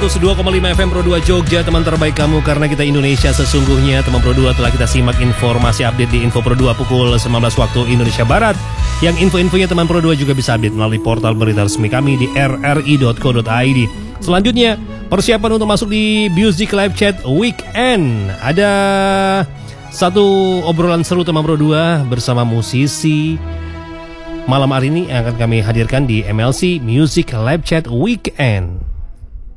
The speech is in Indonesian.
102,5 FM Pro 2 Jogja, teman terbaik kamu karena kita Indonesia sesungguhnya. Teman Pro 2 telah kita simak informasi update di Info Pro 2 pukul 19 waktu Indonesia Barat. Yang info-infonya teman Pro 2 juga bisa update melalui portal berita resmi kami di rri.co.id. Selanjutnya, persiapan untuk masuk di Music Live Chat Weekend. Ada satu obrolan seru teman Pro 2 bersama musisi malam hari ini yang akan kami hadirkan di MLC Music Live Chat Weekend.